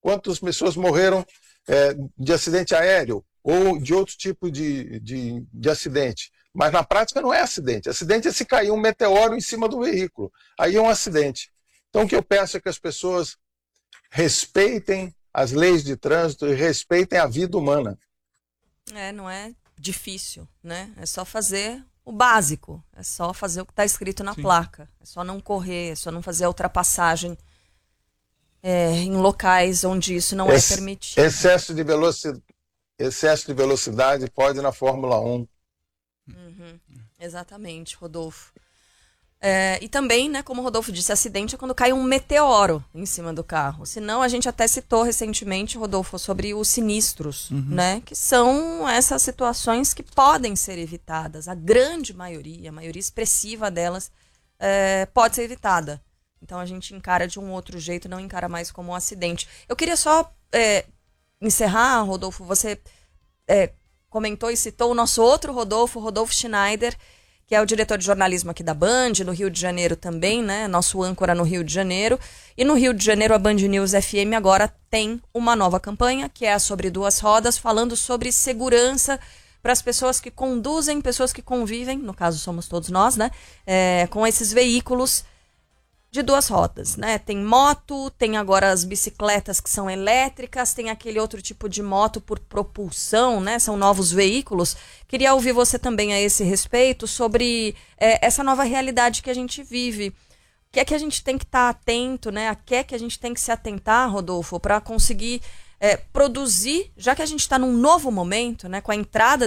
quantas pessoas morreram de acidente aéreo ou de outro tipo de acidente. Mas na prática não é acidente. Acidente é se cair um meteoro em cima do veículo. Aí é um acidente. Então o que eu peço é que as pessoas respeitem as leis de trânsito e respeitem a vida humana. Não é difícil, né? É só fazer o básico. É só fazer o que está escrito na placa. É só não correr, é só não fazer a ultrapassagem em locais onde isso não é permitido. Excesso de velocidade pode na Fórmula 1. Exatamente, Rodolfo. E também, né, como o Rodolfo disse, acidente é quando cai um meteoro em cima do carro. Senão, a gente até citou recentemente, Rodolfo, sobre os sinistros, né, que são essas situações que podem ser evitadas. A grande maioria, a maioria expressiva delas, pode ser evitada. Então, a gente encara de um outro jeito, não encara mais como um acidente. Eu queria só encerrar, Rodolfo, você comentou e citou o nosso outro Rodolfo Schneider, que é o diretor de jornalismo aqui da Band, no Rio de Janeiro também, né? Nosso âncora no Rio de Janeiro. E no Rio de Janeiro, a Band News FM agora tem uma nova campanha, que é a Sobre Duas Rodas, falando sobre segurança para as pessoas que conduzem, pessoas que convivem, no caso somos todos nós, né? Com esses veículos de duas rodas, né? Tem moto, tem agora as bicicletas que são elétricas, tem aquele outro tipo de moto por propulsão, né? São novos veículos. Queria ouvir você também a esse respeito sobre essa nova realidade que a gente vive. O que é que a gente tem que estar atento, né? A que é que a gente tem que se atentar, Rodolfo, para conseguir produzir, já que a gente está num novo momento, né? Com a entrada